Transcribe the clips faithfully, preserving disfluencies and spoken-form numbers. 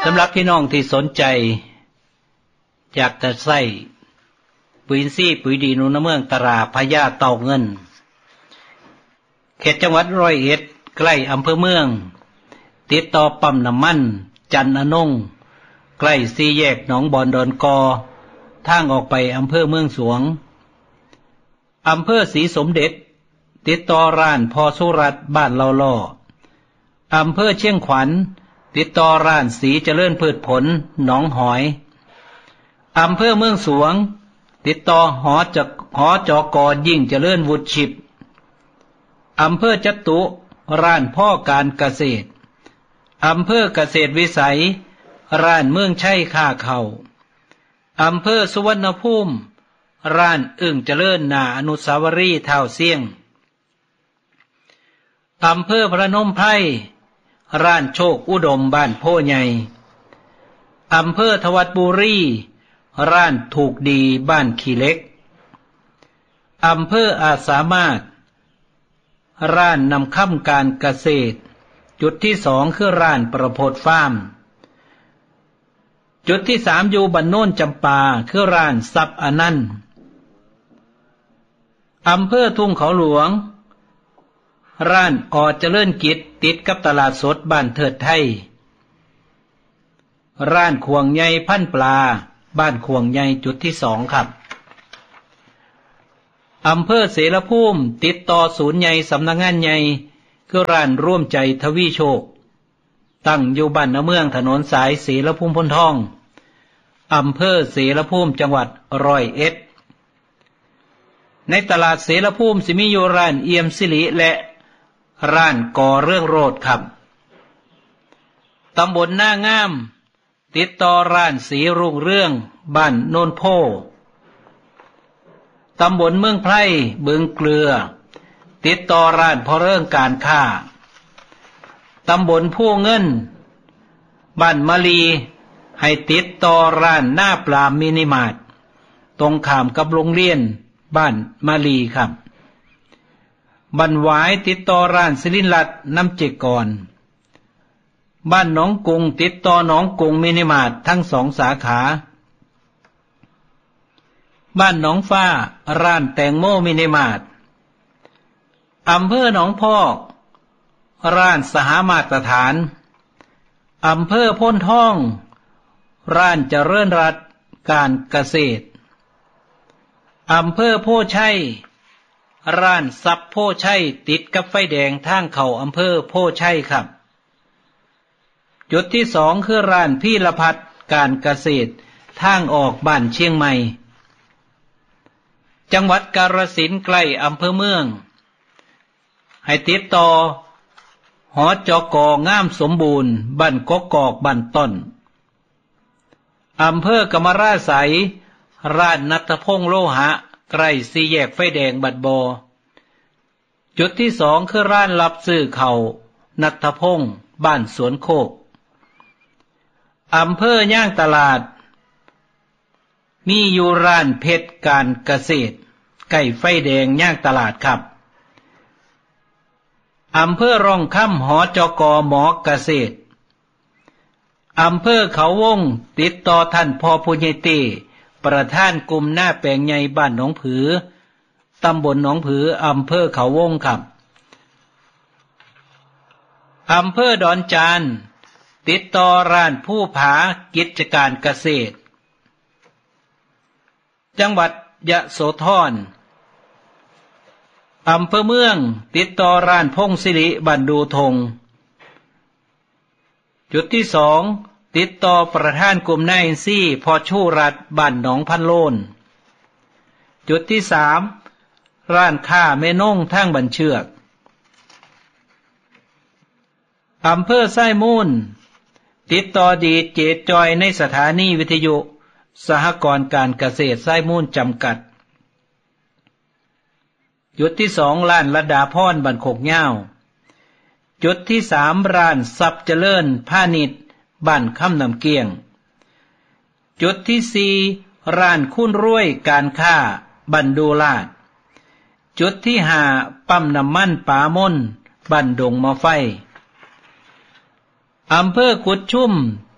สำหรับพี่น้องที่สนใจอยากจะใส่ปุ๋ยอินทรีย์ปุ๋ยดีนูนเมืองตราพญาเต่าเงินเขตจังหวัดร้อยเอ็ดใกล้อำเภอเมืองติดต่อปั๊มน้ำมันจันทนงใกล้สี่แยกหนองบอนดอนกอทางออกไปอำเภอเมืองสวงอำเภอศรีสมเด็จติดต่อร้านพอสุรัตน์บ้านเลาล่ออำเภอเชียงขวัญติดต่อร้านสีเจริญพืชผลหนองหอยอำเภอเมืองสวงติดต่อหอจักหอจอกอยิ่งเจริญวุฒิชิปอำเภอจตุร้านพ่อการเกษตรอำเภอเกษตรวิสัยร้านเมืองชัยค่าเขาอำเภอสุวรรณภูมิร้านอึ่งเจริญนาอนุสาวรีย์เท้าเสียงอำเภอพระนมไพรร้านโชคอุดมบ้านโพใหญ่อำเภอทวัดบุรีร้านถูกดีบ้านขี้เล็กอำเภออาจสามารถร้านนำค่ำการเกษตรจุดที่สองคือร้านประโพดฟาร์มจุดที่สามอยู่บ้านโน่นจำปาคือร้านซับอนันต์อำเภอทุ่งเขาหลวงร้านออเจริญกิจติดกับตลาดสดบ้านเถิดไทยร้านขวงใหญ่พันปลาบ้านขวงใหญ่จุดที่สองครับอำเภอเสรภูมิติดต่อศูนย์ใหญ่สำนักงานใหญ่คือร้านร่วมใจทวีโชคตั้งอยู่บ้านนาเมืองถนนสายเสรภูมิพ้นทองอำเภอเสรภูมิจังหวัดร้อยเอ็ดในตลาดเสรภูมิสิมีอยู่ร้านเอี่ยมสิริและร้านก่อเรื่องโรดครับตำบลหน้างามติดต่อร้านสีรุ่งเรื่องบ้านโนนโพตำบลเมืองไพร่บึงเกลือติดต่อร้านพอเรื่องการค้าตำบลผู้เงินบ้านมะลีให้ติดต่อร้านหน้าปลามินิมาร์ทตรงข้ามกับโรงเรียนบ้านมะลีครับบ้านหวายติดต่อร้านศิริลัตน์น้ำจิกก่อนบ้านหนองกุงติดต่อหนองกุงมินิมาร์ททั้งสองสาขาบ้านหนองฟ้าร้านแตงโมมินิมาร์ทอำเภอหนองพอกร้านสหมาตรฐานอำเภอพ้นท่องร้านเจริญรัตน์การเกษตรอำเภอโพชัยร้านซับโพชัยติดกับไฟแดงทางเข้าอำเภอโพชัยครับจุดที่สองคือร้านพี่ละพัดการเกษตรทางออกบ้านเชียงใหม่จังหวัดกาฬสินธุ์ใกล้อำเภอเมืองให้ติดต่อหอจกงามสมบูรณ์บ้านกกอกบ้านต้นอำเภอกำมะราไสยร้านณัฐพงษ์โลหะใกล้สี่แยกไฟแดงบัดบอจุดที่สองคือร้านรับซื้อเขาณัฐพงษ์บ้านสวนโคกอำเภอย่างตลาดมีอยู่ร้านเพชรการเกษตรใกล้ไฟแดงย่างตลาดครับอำเภอร่องค่ำหอจกหมอเกษตรอำเภอเขาวงติดต่อท่านพ่อผู้ใหญ่ตีประธานกลุ่มหน้าแปลงใหญ่บ้านหนองผือตำบลหนองผืออำเภอเขาวงครับอำเภอดอนจานติดต่อร้านผู้ผากิจการเกษตรจังหวัดยะโสธรอำเภอเมืองติดต่อร้านพงศิริบ้านดูธงจุดที่สองติดต่อประธานกลุ่มนายเอ็นซีพอชูรัฐบ้านหนองพันโลนจุดที่สามร้านค้าแม่นงทางบันเชือกอำเภอไส้มูลติดต่อดีเจจอยในสถานีวิทยุสหกรณ์การเกษตรไส้มูลจำกัดจุดที่สองร้านระดาพรบันโคกเหย้าจุดที่สามร้านซับเจริญพาณิชย์บ้านค่ำนำเกียงจุดที่สี่ร้านคุณรวยการค้าบันดูลาดจุดที่ห้าปั๊มน้ำมันป่ามนบันดงมะไฟอำเภอกุดชุ่ม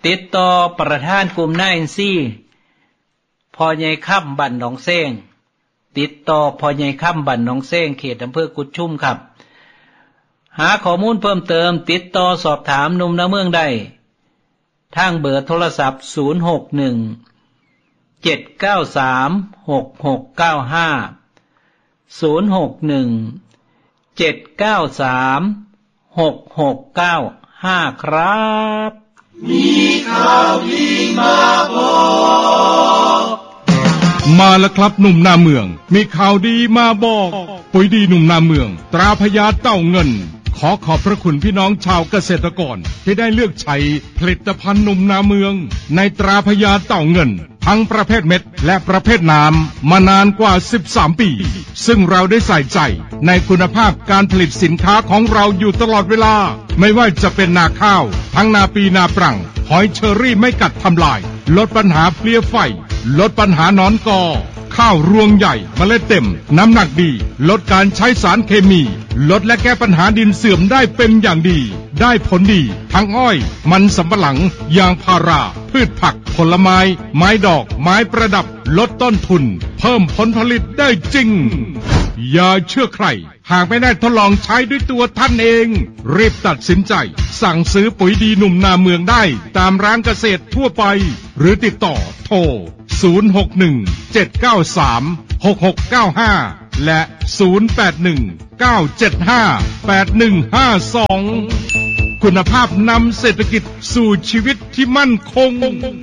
ติดต่อประธานกลุ่มนายอินซี่พ่อใหญ่ค่ำบ้านหนองเซ้งติดต่อพ่อใหญ่ค่ำบ้านหนองเซ้งเขตอำเภอกุดชุมครับหาข้อมูลเพิ่มเติมติดต่อสอบถามหนุ่มนาเมืองได้ทางเบอร์โทรศัพท์ศูนย์ หก หนึ่ง เจ็ด เก้า สาม หก หก เก้า ห้า ศูนย์ หก หนึ่ง เจ็ด เก้า สาม หก หก เก้า ห้าครับมีข่าวดีมาบอกมาแล้วครับหนุ่มนาเมืองมีข่าวดีมาบอกปุ๋ยดีหนุ่มนาเมืองตราพญาเต่าเงินขอขอบพระคุณพี่น้องชาวเกษตรกรที่ได้เลือกใช้ผลิตภัณฑ์หนุ่มนาเมืองในตราพญาเต่าเงินทั้งประเภทเม็ดและประเภทน้ำมานานกว่าสิบสามปีซึ่งเราได้ใส่ใจในคุณภาพการผลิตสินค้าของเราอยู่ตลอดเวลาไม่ว่าจะเป็นนาข้าวทั้งนาปีนาปรังหอยเชอรี่ไม่กัดทำลายลดปัญหาเพลี้ยไฟลดปัญหาหนอนกอข้าวรวงใหญ่เมล็ดเต็มน้ำหนักดีลดการใช้สารเคมีลดและแก้ปัญหาดินเสื่อมได้เป็นอย่างดีได้ผลดีทั้งอ้อยมันสำปะหลังยางพาราพืชผักผลไม้ไม้ดอกไม้ประดับลดต้นทุนเพิ่มผลผลิตได้จริงอย่าเชื่อใครหากไม่ได้ทดลองใช้ด้วยตัวท่านเองรีบตัดสินใจสั่งซื้อปุ๋ยดีหนุ่มนาเมืองได้ตามร้านเกษตรทั่วไปหรือติดต่อโทรศูนย์ หก หนึ่ง เจ็ด เก้า สาม หก หก เก้า ห้าและศูนย์ แปด หนึ่ง เก้า เจ็ด ห้า แปด หนึ่ง ห้า สองคุณภาพนำเศรษฐกิจสู่ชีวิตที่มั่นคง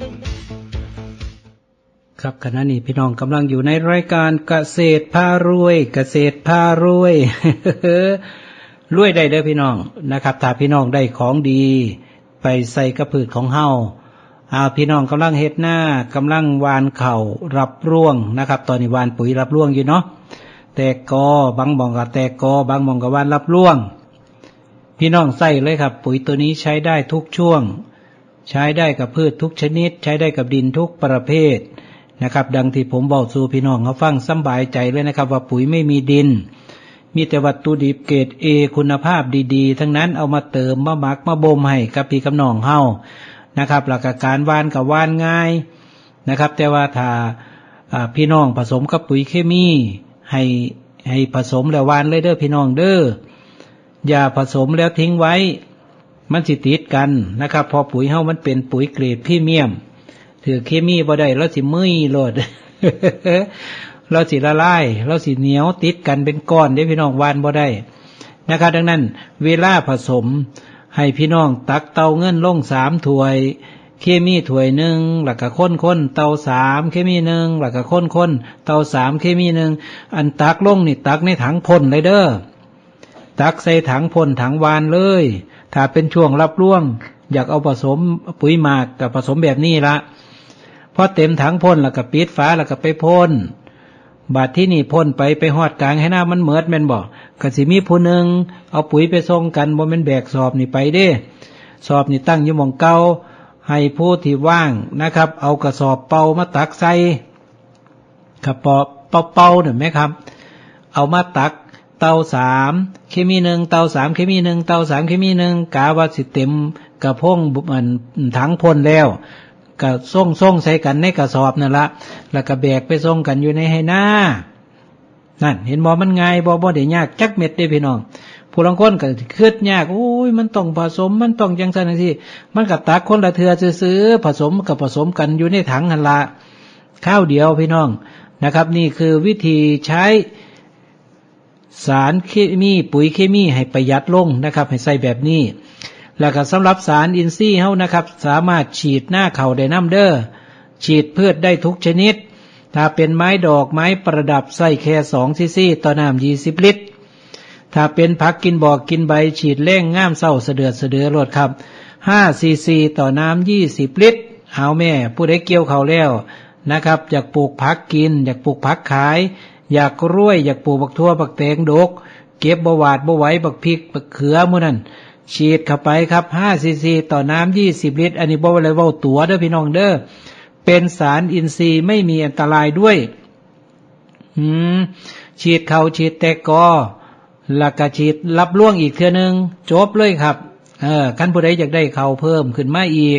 ครับขณะนี้พี่น้องกำลังอยู่ในรายการเกษตรพารวยเกษตรพารวย รวยได้เด้อพี่น้องนะครับถ้าพี่น้องได้ของดีไปใส่กระพืชของเฮาอ่าพี่น้องกำลังเฮ็ดหน้ากำลังหว่านเข่ารับร่วงนะครับตอนนี้หว่านปุ๋ยรับร่วงอยู่เนาะแต่กอบางหม่องก็แต่กอบางหม่องก็หว่านรับร่วงพี่น้องใส่เลยครับปุ๋ยตัวนี้ใช้ได้ทุกช่วงใช้ได้กับพืชทุกชนิดใช้ได้กับดินทุกประเภทนะครับดังที่ผมบอกสู่พี่น้องเขาฟังสบายใจเลยนะครับว่าปุ๋ยไม่มีดินมีแต่วัตถุดิบเกรด A คุณภาพดีๆทั้งนั้นเอามาเติมมาหมักมาบ่มให้กับพี่กับน้องเฮานะครับหลักการหว่านกับหว่านง่ายนะครับแต่ว่าถ้าพี่น้องผสมกับปุ๋ยเคมีให้ให้ผสมแล้วหว่านเลยเด้อพี่น้องเด้ออย่าผสมแล้วทิ้งไว้มันสิติดกันนะครับพอปุ๋ยเฮามันเป็นปุ๋ยเกรดพรีเมียมถือเคมีบ่ได้แล้วสิมึยโลด เราสิละลายเราสิเหนียวติดกันเป็นก้อนเด้พี่น้องหว่านบ่ได้นะครับดังนั้นเวลาผสมให้พี่น้องตักเตาเงินลงสามถ้วยเคมีถ้วยหนึ่งแล้วก็ข้นๆเตาสามเคมีหนึ่งแล้วก็ข้นๆเตาสามเคมีหนึ่งอันตักลงนี่ตักในถังพ่นเลยเด้อตักใส่ถังพ่นถังหวานเลยถ้าเป็นช่วงรับร่วงอยากเอาผสมปุ๋ยหมากกับผสมแบบนี้ละพอเต็มถังพ่นแล้วก็ปิดฝาแล้วก็ไปพ่นบาดที่นี่พ่นไปไปฮอดกลางให้หน้ามันเหมิดแม่นบ่ก็สิมีผู้หนึ่งเอาปุ๋ยไปส่งกันบ่แม่นแบกสอบนี่ไปเด้สอบนี่ตั้งอยู่หม้องเก่าให้ผู้ที่ว่างนะครับเอากระสอบเป่ามาตักใส่กระป๋อเป่าๆเนี่ยแม่ครับเอามาตักเตาสามเคมีหนึ่งเตาสามเคมีหนึ่งเตาสามเคมีหนึ่งกาว่าสิเต็มกระพงมันถังพ่นแล้วก็ส่งส่งใส่กันในกระสอบนั่นละแล้วก็แบกไปส่งกันอยู่ในไหหน้านั่นเห็นบ่มันง่ายบ่บ่ได้ยากจักเม็ดเด้พี่น้องผู้ลางคนก็คิดยากโอ้ยมันต้องผสมมันต้องจังซั่นจังซี่มันก็ตักคนละเทื่อซื่อๆผสมกับผสมกันอยู่ในถังนั่นละข้าวเดียวพี่น้องนะครับนี่คือวิธีใช้สารเคมีปุ๋ยเคมีให้ประหยัดลงนะครับให้ใส่แบบนี้แล้วก็สำหรับสารอินทรีย์เฮานะครับสามารถฉีดหน้าเข่าได้น้ำเด้อฉีดพืชได้ทุกชนิดถ้าเป็นไม้ดอกไม้ประดับใส่แค่สองซีซีต่อน้ำยี่สิบลิตรถ้าเป็นผักกินบอกกินใบฉีดเล่งง่ามเศร้าเสดือดเสดือรดครับห้าซีซีต่อน้ำยี่สิบลิตรเอาแม่ผู้ใดเกี่ยวเขาแล้วนะครับอยากปลูกผักกินอยากปลูกผักขายอยากกล้วยอยากปลูกบักทั่วบักแตงดกเก็บบ่หวาดบ่ไหวบักพริกบักเขือมื้อนั้นฉีดเข้าไปครับห้าซีซีต่อน้ำยี่สิบลิตรอันนี้บ่อะไรเว้าตัวเด้อพี่น้องเด้อเป็นสารอินทรีย์ไม่มีอันตรายด้วยอืมฉีดเข่าฉีดแตกกอแล้วก็ฉีดรับล่วงอีกเทื่อนึงจบเลยครับเออคันผู้ใดอยากได้เข่าเพิ่มขึ้นมาอีก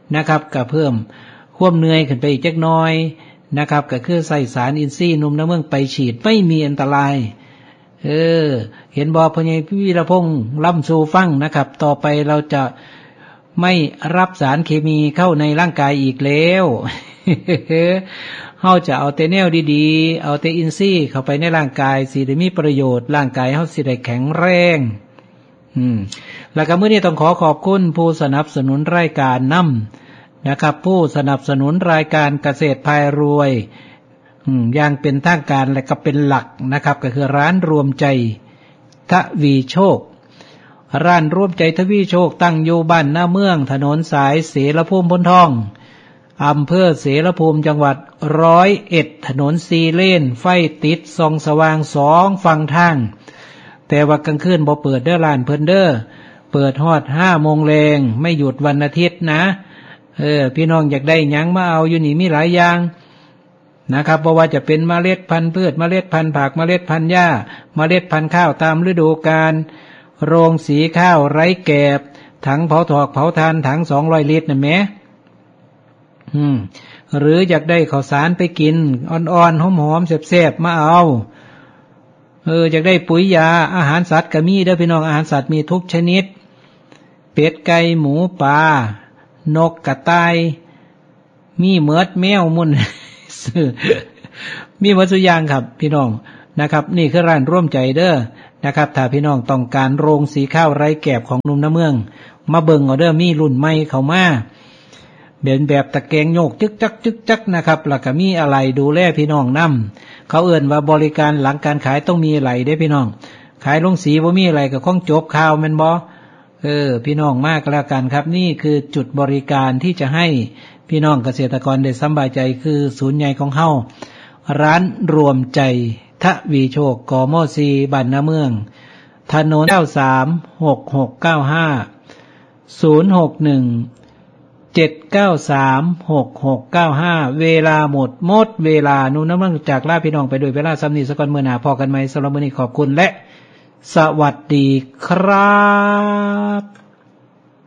นะครับก็เพิ่มความเหนื่อยขึ้นไปอีกจักหน่อยนะครับก็คือใส่สารอินทรีย์นุ่มน้ำเมืองไปฉีดไม่มีอันตรายเออเห็นบ่พ่อใหญ่วีรพงษ์ล่ำสู่ฟังนะครับต่อไปเราจะไม่รับสารเคมีเข้าในร่างกายอีกแล้วเฮาจะเอาแต่แนวดีๆเอาแต่อินทรีย์เข้าไปในร่างกายสิได้มีประโยชน์ร่างกายเฮาสิได้แข็งแรงอืมแล้วก็มื้อนี้ต้องขอขอบคุณผู้สนับสนุนรายการนำนะครับผู้สนับสนุนรายการเกษตรพายรวยอืมอย่างเป็นทางการและก็เป็นหลักนะครับก็คือร้านรวมใจทวีโชคร้านรวมใจทวีโชคตั้งอยู่บ้านหน้าเมืองถนนสายเสรภูมิพ้นทองอำเภอเสรภูมิจังหวัดร้อยเอ็ดถนนซีเลนไฟติดส่องสว่างสองฝั่งทางแต่ว่ากลางคืนบ่เปิดเด้อร้านเพิ่นเด้อเปิดฮอดห้าโมงแรงไม่หยุดวันอาทิตย์นะเออพี่น้องอยากได้หยังมาเอาอยู่นี่มีหลายอย่างนะครับเพราะว่าจะเป็นเมล็ดพันธุ์พืชเมล็ดพันธุ์ผักเมล็ดพันธุ์หญ้าเมล็ดพันธุ์ข้าวตามฤดูกาลโรงสีข้าวไร้แกบถังเผาถอกเผาทานถังสองร้อยลิตรน่ะแหมอืมหรืออยากได้ข้าวสารไปกินอ่อนๆหอมๆแซ่บๆมาเอาเอออยากได้ปุ๋ยยาอาหารสัตว์ก็มีเด้อพี่น้องอาหารสัตว์มีทุกชนิดเป็ดไก่หมูปลานกกระต่ายมีเมิดแมวมุ่น มีวัตถุอย่างครับพี่น้องนะครับนี่คือร้านร่วมใจเด้อนะครับถ้าพี่น้องต้องการโรงสีข้าวไร้แกบของหนุ่มน้ำเมืองมาเบิ่งเอาเด้อมีรุ่นใหม่เข้ามาเป็นแบบตะแกรงโยกจึกจักจึกจักนะครับแล้วก็มีอะไรดูแลพี่น้องนำเขาเอิ่นว่าบริการหลังการขายต้องมีอะไรเด้พี่น้องขายโรงสีบ่มีอะไรก็คงจบข่าวแม่นบ่เออพี่น้องมากแล้วกันครับนี่คือจุดบริการที่จะให้พี่น้องเกษตรกรได้สบายใจคือศูนย์ใหญ่ของเฮาร้านรวมใจทวีโชคกม.สี่บ้านนาเมืองถนนเก้าสาม หกหกเก้าห้า ศูนย์หกหนึ่ง เจ็ดเก้าสาม หกหกเก้าห้าเวลาหมดหมดเวลานุ่นน้ำมันจากลาพี่น้องไปโดยเวลาสำนีสกอนมื้อหน้าพอกันไหมสำหรับมื้อนี้ขอบคุณและสวัสดีครับ